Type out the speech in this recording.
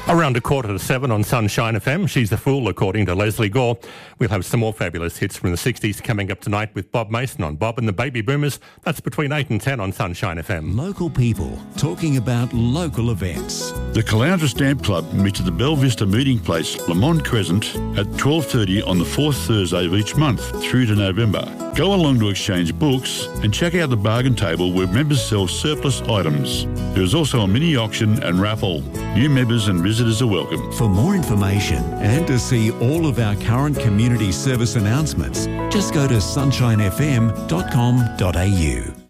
Around 6:45 on Sunshine FM, She's the Fool, according to Leslie Gore. We'll have some more fabulous hits from the 60s coming up tonight with Bob Mason on Bob and the Baby Boomers. That's between 8 and 10 on Sunshine FM. Local people talking about local events. The Caloundra Stamp Club meets at the Belle Vista Meeting Place, Lamont Crescent, at 12:30 on the fourth Thursday of each month through to November. Go along to exchange books and check out the bargain table where members sell surplus items. There is also a mini auction and raffle. New members and visitors are welcome. For more information and to see all of our current community service announcements, just go to sunshinefm.com.au.